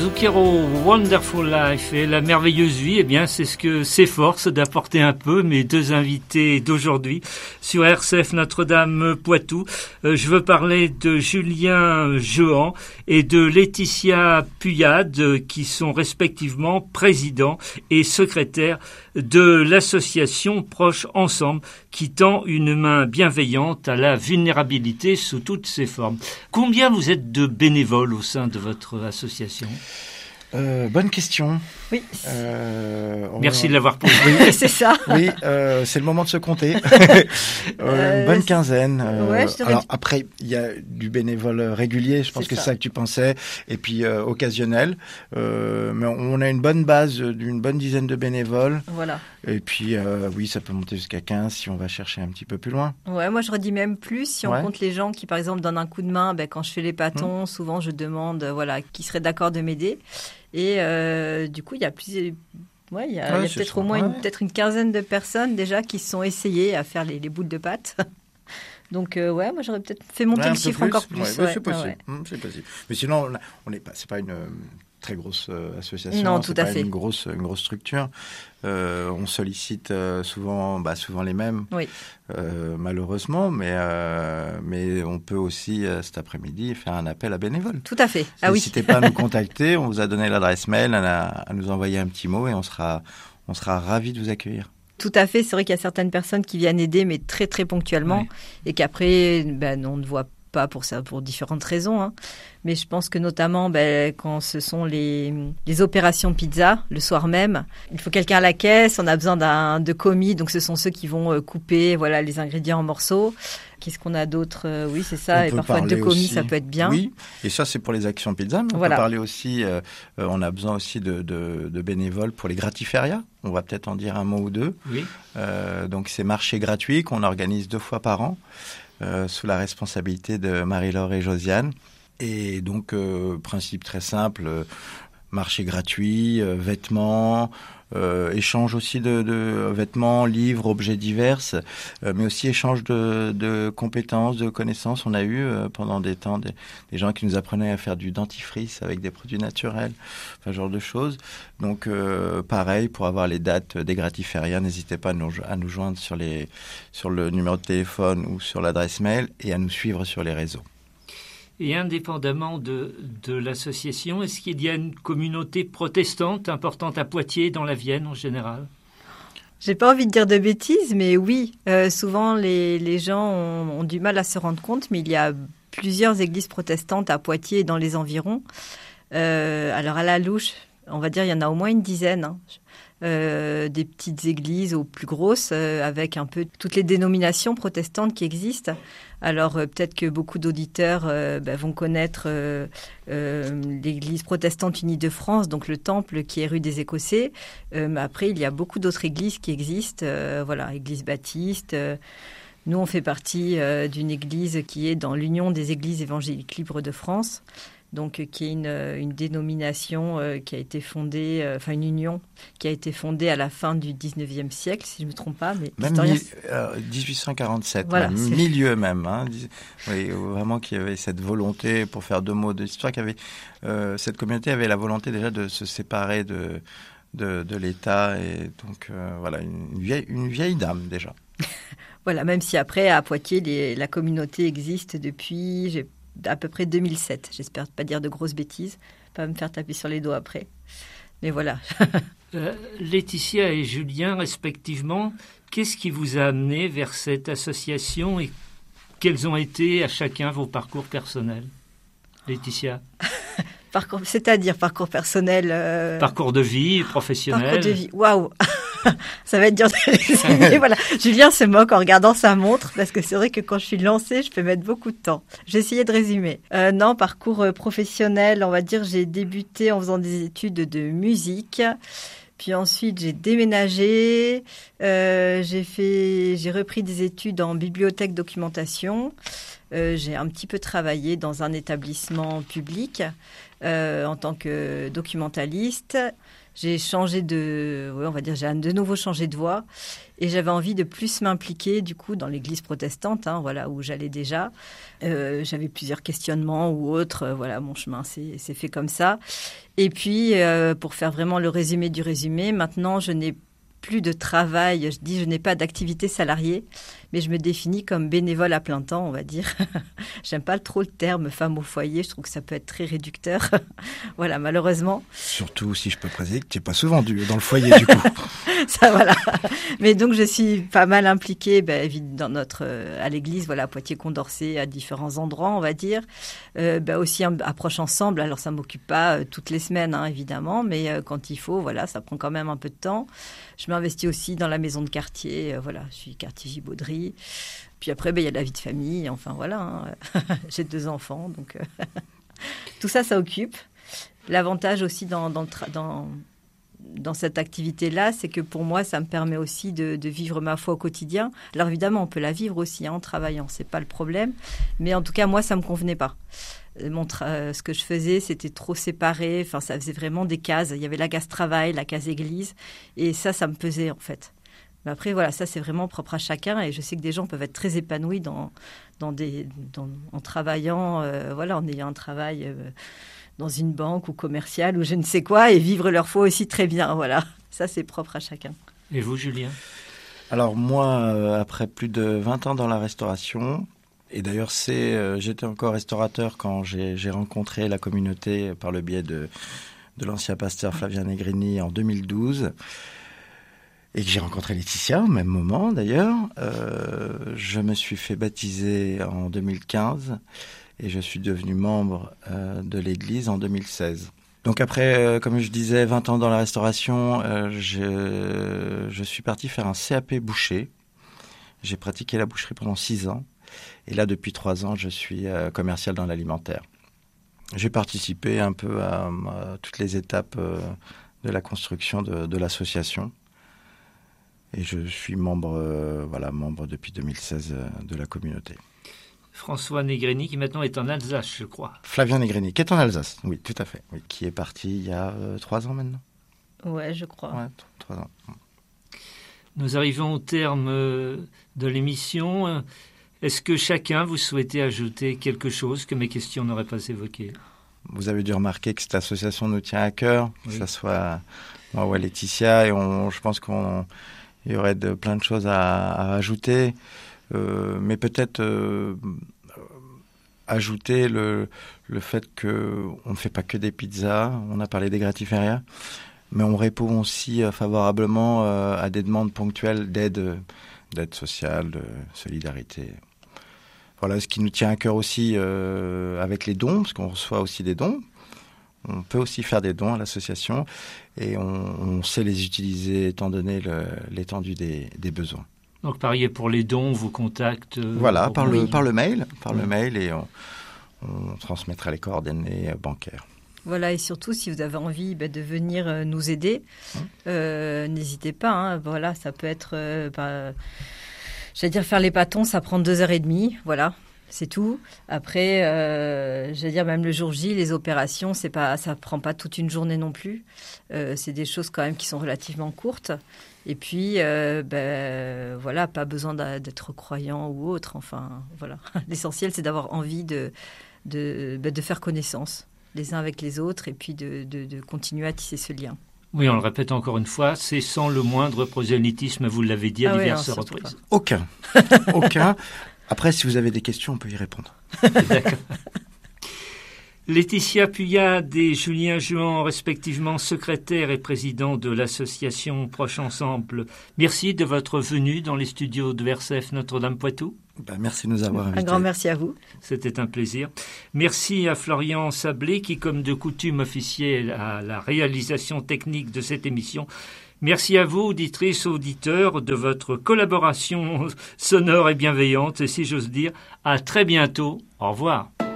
Zucchero, Wonderful Life et la merveilleuse vie, eh bien, c'est ce que s'efforce d'apporter un peu mes deux invités d'aujourd'hui sur RCF Notre-Dame Poitou. Je veux parler de Julien Jehan et de Laetitia Puyade, qui sont respectivement présidents et secrétaires de l'association Proches Ensemble, qui tend une main bienveillante à la vulnérabilité sous toutes ses formes. Combien vous êtes de bénévoles au sein de votre association ? Bonne question. Oui. Merci de l'avoir posé. Oui, c'est ça. Oui, c'est le moment de se compter. Une bonne quinzaine. Ouais, alors après, il y a du bénévole régulier, je pense que c'est ça que tu pensais, et puis occasionnel. Mais on a une bonne base d'une bonne dizaine de bénévoles. Voilà. Et puis, oui, ça peut monter jusqu'à 15 si on va chercher un petit peu plus loin. Ouais, moi je redis même plus. Si on compte les gens qui, par exemple, donnent un coup de main, quand je fais les pâtons, souvent je demande qui serait d'accord de m'aider. Et du coup, il y a plusieurs... Ouais, il y a peut-être au moins peut-être une quinzaine de personnes déjà qui se sont essayées à faire les boules de pâte. Donc, moi, j'aurais peut-être fait monter le chiffre encore plus. C'est possible. C'est possible. Mais sinon, c'est pas une très grosse association. Non, tout à fait. Une grosse structure. On sollicite souvent les mêmes, malheureusement, mais on peut aussi cet après-midi faire un appel à bénévoles. Tout à fait. N'hésitez pas à nous contacter. On vous a donné l'adresse mail, à nous envoyer un petit mot et on sera ravis de vous accueillir. Tout à fait. C'est vrai qu'il y a certaines personnes qui viennent aider, mais très très ponctuellement, et qu'après, on ne voit pas pour ça, pour différentes raisons. Hein. Mais je pense que notamment, quand ce sont les opérations pizza, le soir même, il faut quelqu'un à la caisse, on a besoin de commis, donc ce sont ceux qui vont couper les ingrédients en morceaux. Qu'est-ce qu'on a d'autre ? Oui, c'est ça, et parfois deux commis, ça peut être bien. Oui, et ça c'est pour les actions pizza, mais on peut parler aussi, on a besoin aussi de bénévoles pour les gratiférias. On va peut-être en dire un mot ou deux. Oui. Donc c'est marché gratuit qu'on organise 2 fois par an, sous la responsabilité de Marie-Laure et Josiane. Et donc, principe très simple, marché gratuit, vêtements, échange aussi de vêtements, livres, objets divers, mais aussi échange de compétences, de connaissances. On a eu pendant des temps des gens qui nous apprenaient à faire du dentifrice avec des produits naturels, ce genre de choses. Donc, pareil, pour avoir les dates des gratiférias, n'hésitez pas à nous joindre sur le numéro de téléphone ou sur l'adresse mail et à nous suivre sur les réseaux. Et indépendamment de l'association, est-ce qu'il y a une communauté protestante importante à Poitiers, dans la Vienne en général ? J'ai pas envie de dire de bêtises, mais oui, souvent les gens ont du mal à se rendre compte, mais il y a plusieurs églises protestantes à Poitiers et dans les environs. Alors à la louche, on va dire il y en a au moins une dizaine. Hein. Des petites églises aux plus grosses, avec un peu toutes les dénominations protestantes qui existent. Alors peut-être que beaucoup d'auditeurs vont connaître l'église protestante unie de France, donc le Temple qui est rue des Écossais. Mais après, il y a beaucoup d'autres églises qui existent. Église baptiste. Nous, on fait partie d'une église qui est dans l'Union des églises évangéliques libres de France. Donc, qui est une dénomination qui a été fondée, une union qui a été fondée à la fin du 19e siècle, si je ne me trompe pas. Mais même 1847, voilà, milieu même. Hein, oui, vraiment qu'il y avait cette volonté, pour faire 2 mots d'histoire, cette communauté avait la volonté déjà de se séparer de l'État. Et donc, une vieille dame déjà. Voilà, même si après, à Poitiers, la communauté existe depuis... à peu près 2007. J'espère pas dire de grosses bêtises, pas me faire taper sur les doigts après. Mais voilà. Laetitia et Julien, respectivement, qu'est-ce qui vous a amené vers cette association et quels ont été à chacun vos parcours personnels ? Laetitia ? C'est-à-dire parcours personnel Parcours de vie, professionnel. Parcours de vie, waouh. Ça va être dur de résumer. Voilà. Julien se moque en regardant sa montre parce que c'est vrai que quand je suis lancée, je peux mettre beaucoup de temps. J'ai essayé de résumer. Non, parcours professionnel, on va dire, j'ai débuté en faisant des études de musique. Puis ensuite, j'ai déménagé. J'ai repris des études en bibliothèque documentation. J'ai un petit peu travaillé dans un établissement public en tant que documentaliste. j'ai j'ai de nouveau changé de voie et j'avais envie de plus m'impliquer du coup dans l'église protestante, où j'allais déjà. J'avais plusieurs questionnements ou autres, mon chemin s'est fait comme ça. Et puis, pour faire vraiment le résumé du résumé, maintenant je n'ai plus de travail, je n'ai pas d'activité salariée, mais je me définis comme bénévole à plein temps, on va dire. J'aime pas trop le terme femme au foyer, je trouve que ça peut être très réducteur. Voilà, malheureusement. Surtout si je peux préciser que tu n'es pas souvent dans le foyer du coup. Ça, voilà. Mais donc je suis pas mal impliquée dans à l'église, à Poitiers-Condorcet, à différents endroits, on va dire. Aussi approche ensemble, alors ça m'occupe pas toutes les semaines, évidemment, mais quand il faut, ça prend quand même un peu de temps. Je m'investis aussi dans la maison de quartier, je suis quartier Gibauderie. Puis après, il y a la vie de famille, j'ai 2 enfants, donc tout ça occupe. L'avantage aussi dans cette activité-là, c'est que pour moi, ça me permet aussi de vivre ma foi au quotidien. Alors évidemment, on peut la vivre aussi en travaillant, c'est pas le problème. Mais en tout cas, moi, ça me convenait pas. Ce que je faisais, c'était trop séparé. Ça faisait vraiment des cases. Il y avait la case travail, la case église. Et ça me pesait, en fait. Mais après, ça, c'est vraiment propre à chacun. Et je sais que des gens peuvent être très épanouis en travaillant, en ayant un travail dans une banque ou commerciale ou je ne sais quoi, et vivre leur foi aussi très bien. Voilà, ça, c'est propre à chacun. Et vous, Julien ? Alors moi, après plus de 20 ans dans la restauration, et d'ailleurs j'étais encore restaurateur quand j'ai rencontré la communauté par le biais de l'ancien pasteur Flavien Negrini en 2012, et que j'ai rencontré Laetitia au même moment d'ailleurs. Je me suis fait baptiser en 2015 et je suis devenu membre de l'église en 2016. Donc après, comme je disais, 20 ans dans la restauration, je suis parti faire un CAP boucher. J'ai pratiqué la boucherie pendant 6 ans. Et là, depuis 3 ans, je suis commercial dans l'alimentaire. J'ai participé un peu à toutes les étapes de la construction de l'association. Et je suis membre depuis 2016 de la communauté. François Negrini, qui maintenant est en Alsace, je crois. Flavien Negrini, qui est en Alsace, oui, tout à fait. Oui, qui est parti il y a 3 ans maintenant. Ouais, je crois. Ouais, 3 ans. Nous arrivons au terme de l'émission. Est-ce que chacun vous souhaitez ajouter quelque chose que mes questions n'auraient pas évoqué ? Vous avez dû remarquer que cette association nous tient à cœur, oui. Que ce soit moi ou Laetitia, et je pense qu'il y aurait plein de choses à ajouter. Mais peut-être ajouter le fait qu'on ne fait pas que des pizzas. On a parlé des gratiférias, mais on répond aussi favorablement à des demandes ponctuelles d'aide sociale, de solidarité. Voilà, ce qui nous tient à cœur aussi avec les dons, parce qu'on reçoit aussi des dons. On peut aussi faire des dons à l'association et on sait les utiliser étant donné l'étendue des besoins. Donc, pareil, pour les dons, on vous contacte. Voilà, par le mail, et on transmettra les coordonnées bancaires. Voilà, et surtout, si vous avez envie de venir nous aider, n'hésitez pas. Voilà, ça peut être, faire les pâtons, ça prend 2h30, voilà. C'est tout. Après, même le jour J, les opérations, ça prend pas toute une journée non plus. C'est des choses quand même qui sont relativement courtes. Et puis, pas besoin d'être croyant ou autre. Enfin, voilà. L'essentiel, c'est d'avoir envie de faire connaissance les uns avec les autres et puis de continuer à tisser ce lien. Oui, on le répète encore une fois, c'est sans le moindre prosélytisme, vous l'avez dit à diverses reprises. Aucun. Après, si vous avez des questions, on peut y répondre. D'accord. Laetitia Puyade et Julien Juan, respectivement secrétaire et président de l'association Proche Ensemble, merci de votre venue dans les studios de RCF Notre-Dame-Poitou. Merci de nous avoir invités. Un grand merci à vous. C'était un plaisir. Merci à Florian Sablé qui, comme de coutume, officiait à la réalisation technique de cette émission. Merci à vous, auditrices, auditeurs, de votre collaboration sonore et bienveillante, si j'ose dire. À très bientôt. Au revoir.